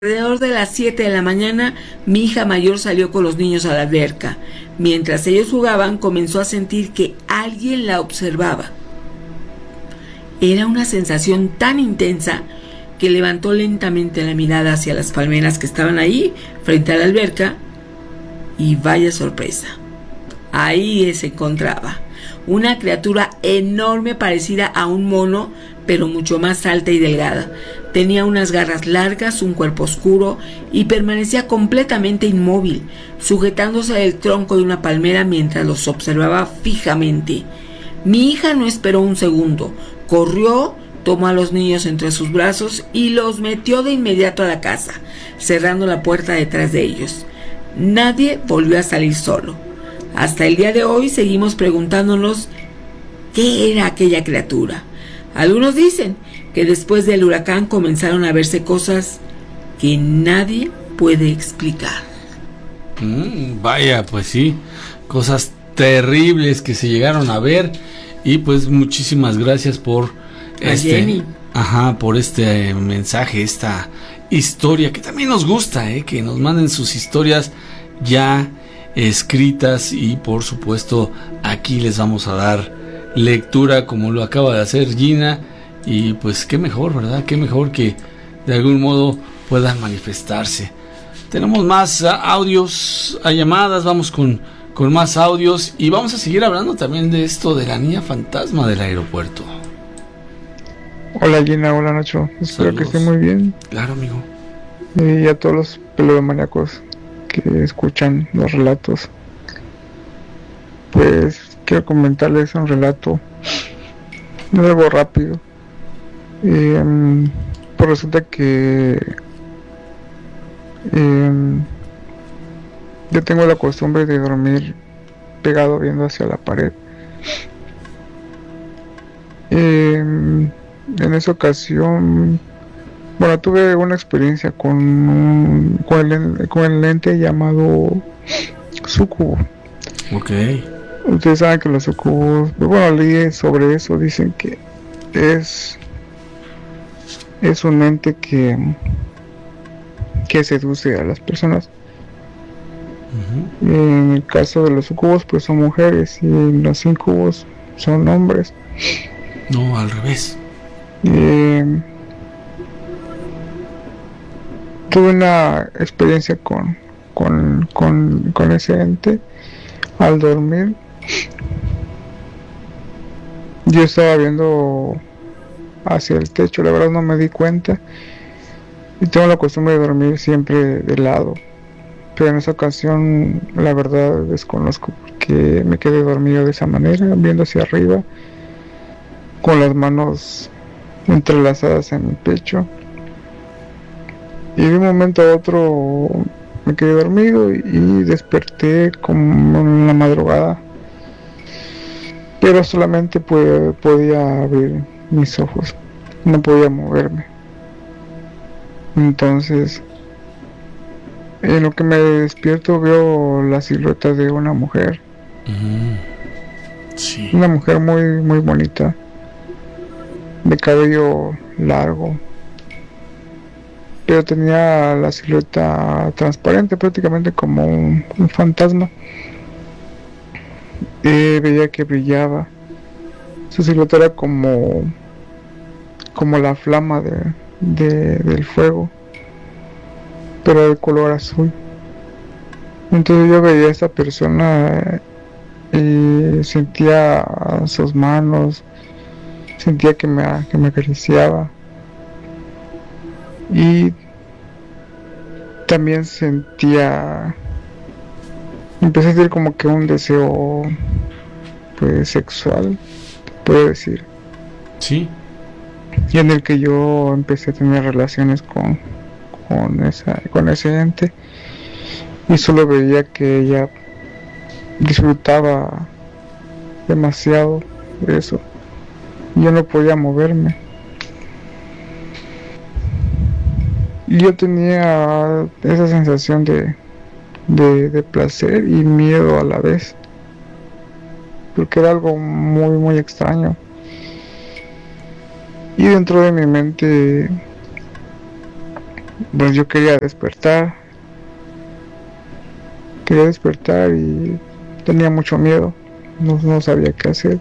Alrededor de las 7 de la mañana, mi hija mayor salió con los niños a la alberca. Mientras ellos jugaban, comenzó a sentir que alguien la observaba. Era una sensación tan intensa que levantó lentamente la mirada hacia las palmeras que estaban ahí, frente a la alberca, y vaya sorpresa. Ahí se encontraba una criatura enorme parecida a un mono, pero mucho más alta y delgada. Tenía unas garras largas, un cuerpo oscuro y permanecía completamente inmóvil, sujetándose del tronco de una palmera mientras los observaba fijamente. Mi hija no esperó un segundo, corrió, tomó a los niños entre sus brazos y los metió de inmediato a la casa, cerrando la puerta detrás de ellos. Nadie volvió a salir solo. Hasta el día de hoy seguimos preguntándonos qué era aquella criatura. Algunos dicen que después del huracán comenzaron a verse cosas que nadie puede explicar. Vaya, pues sí, cosas terribles que se llegaron a ver. Y pues muchísimas gracias por Jenny. Por este mensaje, esta historia que también nos gusta, que nos manden sus historias ya escritas, y por supuesto aquí les vamos a dar lectura como lo acaba de hacer Gina. Y pues qué mejor, ¿verdad? Qué mejor que de algún modo puedan manifestarse. Tenemos más audios, a llamadas, vamos con más audios, y vamos a seguir hablando también de esto de la niña fantasma del aeropuerto. Hola Gina, hola Nacho, espero que estén muy bien. Claro, amigo. Y a todos los peludomaníacos que escuchan los relatos, pues quiero comentarles un relato, algo rápido. Pues resulta que yo tengo la costumbre de dormir pegado viendo hacia la pared. En esa ocasión, bueno, tuve una experiencia con el ente llamado sucubo. Okay. Ustedes saben que los sucubos, bueno, leí sobre eso, dicen que es un ente que seduce a las personas. En el caso de los sucubos, pues son mujeres, y los incubos son hombres. No, al revés. Tuve una experiencia con ese ente al dormir. Yo estaba viendo hacia el techo, la verdad no me di cuenta, y tengo la costumbre de dormir siempre de lado, pero en esa ocasión la verdad desconozco porque me quedé dormido de esa manera, viendo hacia arriba, con las manos entrelazadas en mi pecho, y de un momento a otro me quedé dormido y desperté como en la madrugada, pero solamente podía abrir mis ojos, no podía moverme. Entonces, en lo que me despierto veo la silueta de una mujer. Sí. Una mujer muy muy bonita, de cabello largo, pero tenía la silueta transparente, prácticamente como un fantasma. Veía que brillaba. Su silueta era como la flama del fuego, pero de color azul. Entonces yo veía a esta persona y sentía sus manos, sentía que me acariciaba, y también empecé a sentir como que un deseo, pues sexual, puedo decir. Sí. Y en el que yo empecé a tener relaciones con ese ente, y solo veía que ella disfrutaba demasiado de eso. Yo no podía moverme, y yo tenía esa sensación de placer y miedo a la vez, porque era algo muy muy extraño. Y dentro de mi mente Pues yo quería despertar y tenía mucho miedo, no sabía qué hacer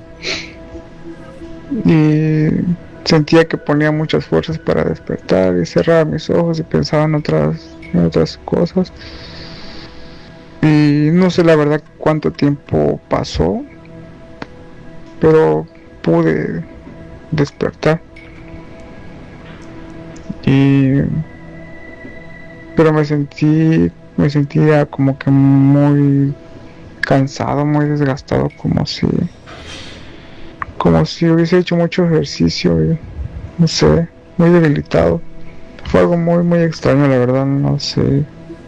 y sentía que ponía muchas fuerzas para despertar y cerraba mis ojos y pensaba en otras cosas y no sé la verdad cuánto tiempo pasó, pero pude despertar pero me sentía como que muy cansado, muy desgastado, como si hubiese hecho mucho ejercicio y no sé, muy debilitado. Fue algo muy extraño, la verdad, no sé.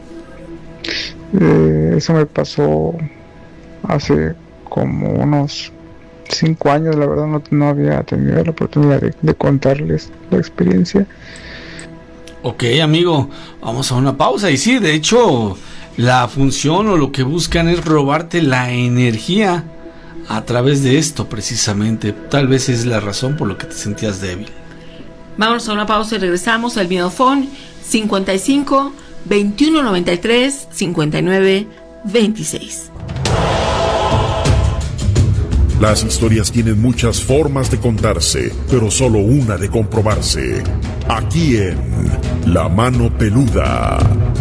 Eso me pasó hace como unos 5 años, la verdad no había tenido la oportunidad de contarles la experiencia. Ok, amigo, vamos a una pausa. Y sí, de hecho, la función o lo que buscan es robarte la energía a través de esto precisamente. Tal vez es la razón por la que te sentías débil. Vamos a una pausa y regresamos al Miedofón 55 21 93 59 26. Las historias tienen muchas formas de contarse, pero solo una de comprobarse. Aquí en La Mano Peluda.